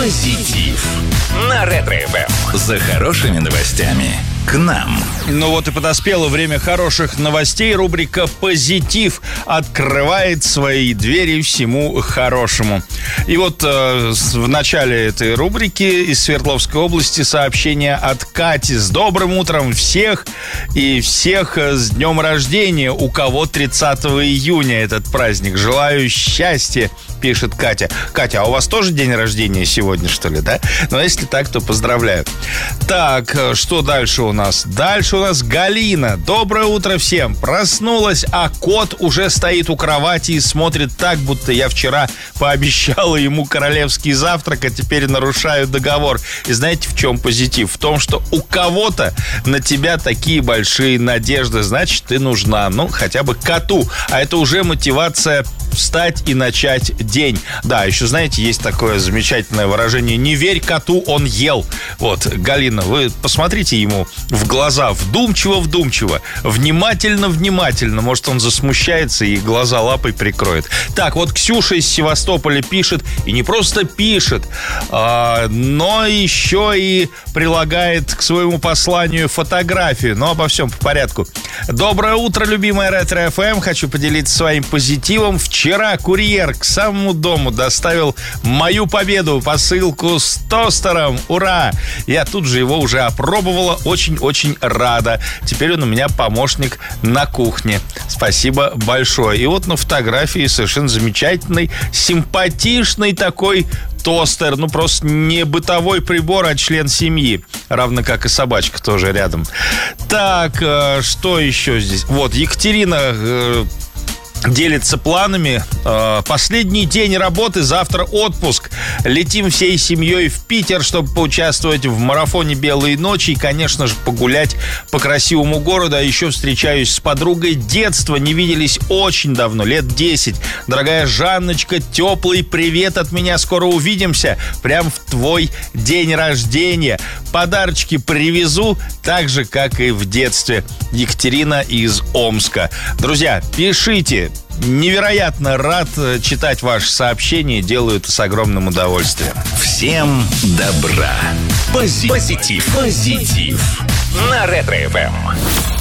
Позитив на Ретро-ФМ. За хорошими новостями к нам. Ну вот и подоспело время хороших новостей. Рубрика «Позитив» открывает свои двери всему хорошему. И вот в начале этой рубрики из Свердловской области сообщение от Кати. С добрым утром всех и всех с днем рождения. У кого 30 июня этот праздник. Желаю счастья, пишет Катя. Катя, а у вас тоже день рождения сегодня, что ли, да? Ну, а если так, то поздравляю. Так, что дальше у нас? Дальше у нас Галина. Доброе утро всем. Проснулась, а кот уже стоит у кровати и смотрит так, будто я вчера пообещала ему королевский завтрак, а теперь нарушаю договор. И знаете, в чем позитив? В том, что у кого-то на тебя такие большие надежды. Значит, ты нужна, ну, хотя бы коту. А это уже мотивация встать и начать день. Да, еще, знаете, есть такое замечательное выражение: не верь коту, он ел. Вот, Галина, вы посмотрите ему в глаза, вдумчиво, внимательно. Может, он засмущается и глаза лапой прикроет. Так, вот Ксюша из Севастополя пишет, и не просто пишет, но еще и прилагает к своему посланию фотографию. Но обо всем по порядку. Доброе утро, любимая Ретро-ФМ. Хочу поделиться своим позитивом. Вчера курьер к самому дому доставил мою победу, посылку с тостером. Ура! Я тут же его уже опробовала. Очень рада. Теперь он у меня помощник на кухне. Спасибо большое. И вот на фотографии совершенно замечательный, симпатичный такой тостер. Ну, просто не бытовой прибор, а член семьи. Равно как и собачка тоже рядом. Так, что еще здесь? Вот, Екатерина делится планами. Последний день работы, завтра отпуск. Летим всей семьей в Питер, чтобы поучаствовать в марафоне «Белые ночи» и, конечно же, погулять по красивому городу. А еще встречаюсь с подругой детства. Не виделись очень давно, лет 10. Дорогая Жанночка, теплый привет от меня. Скоро увидимся. Прям в твой день рождения. Подарочки привезу, так же, как и в детстве. Екатерина из Омска. Друзья, пишите. Невероятно рад читать ваши сообщения. Делаю это с огромным удовольствием. Всем добра. Позитив на Ретро-ФМ.